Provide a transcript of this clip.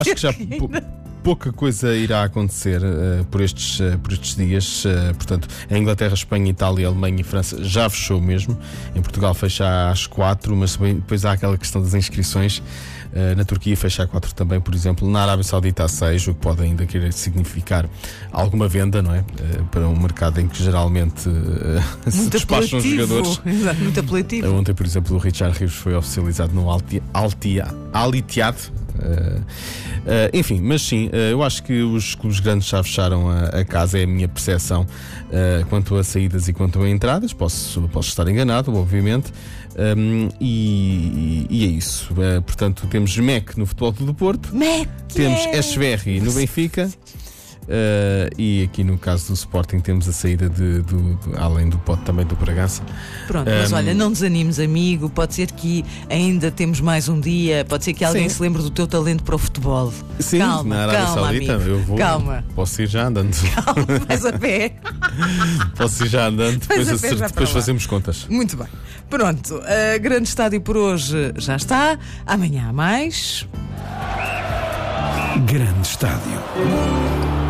Acho que já pouca coisa irá acontecer por estes dias. Portanto, a Inglaterra, Espanha, Itália, Alemanha e França já fechou mesmo. Em Portugal fecha às 4, mas depois há aquela questão das inscrições. Na Turquia fecha a 4 também, por exemplo. Na Arábia Saudita a 6, o que pode ainda querer significar alguma venda, não é? Para um mercado em que geralmente se despacham os jogadores. Exato, muito apelativo. Ontem, por exemplo, o Richard Rios foi oficializado no Al-Ittihad. Enfim, mas sim, eu acho que os clubes grandes já fecharam a casa, é a minha percepção quanto a saídas e quanto a entradas. Posso estar enganado, obviamente. E é isso. Portanto, temos MEC no Futebol Clube do Porto, temos Echeverri no Benfica. E aqui no caso do Sporting temos a saída além do pote também do Bragança. Pronto, mas olha, não desanimes, amigo. Pode ser que ainda temos mais um dia. Pode ser que alguém se lembre do teu talento para o futebol. Sim, calma, na Arábia Saudita amigo. eu vou. Calma. Posso ir já andando. Calma, vais a pé. Posso ir já andando, depois fazemos contas. Muito bem. Pronto, grande estádio por hoje já está. Amanhã há mais. Grande estádio.